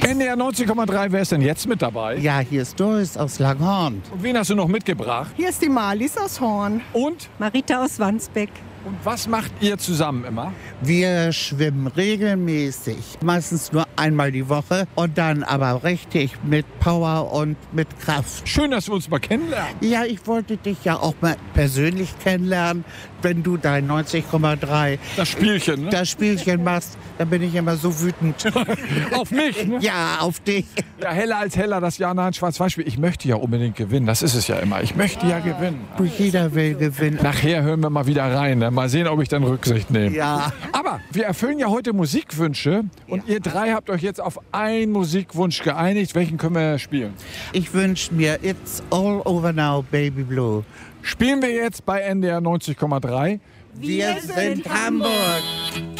NDR 90,3, wer ist denn jetzt mit dabei? Ja, hier ist Doris aus Langhorn. Und wen hast du noch mitgebracht? Hier ist die Marlies aus Horn. Und? Marita aus Wandsbek. Und was macht ihr zusammen immer? Wir schwimmen regelmäßig, meistens nur einmal die Woche und dann aber richtig mit Power und mit Kraft. Schön, dass wir uns mal kennenlernen. Ja, ich wollte dich ja auch mal persönlich kennenlernen. Wenn du dein 90,3 Das Spielchen, ne? das Spielchen machst, dann bin ich immer so wütend. Auf mich, ne? Ja, auf dich. Ja, heller als heller, das Ja-Nein-Schwarz-Weiß-Spiel. Ich möchte ja unbedingt gewinnen, das ist es ja immer. Ich möchte ja gewinnen. Jeder will gewinnen. Nachher hören wir mal wieder rein, ne? Mal sehen, ob ich dann Rücksicht nehme. Ja. Aber wir erfüllen ja heute Musikwünsche und ihr drei habt euch jetzt auf einen Musikwunsch geeinigt. Welchen können wir spielen? Ich wünsche mir It's All Over Now, Baby Blue. Spielen wir jetzt bei NDR 90,3. Wir sind Hamburg.